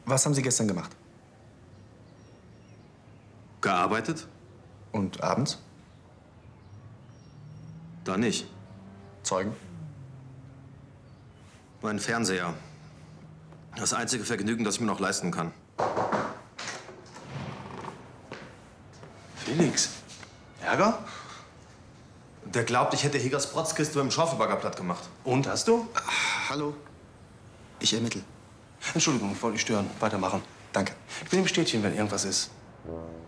Was haben Sie gestern gemacht? Gearbeitet? Und abends? Da nicht. Zeugen? Mein Fernseher. Das einzige Vergnügen, das ich mir noch leisten kann. Felix, Ärger? Der glaubt, ich hätte Hegers Protzkiste beim Schaufelbagger platt gemacht. Und, hast du? Hallo? Ich ermittle. Entschuldigung, ich wollte nicht stören. Weitermachen. Danke. Ich bin im Städtchen, wenn irgendwas ist.